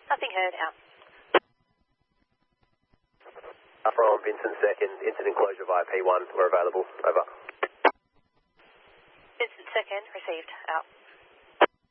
Nothing heard, out. From Vincent 2nd, incident closure via P1, we're available, over. Vincent 2nd, received, out.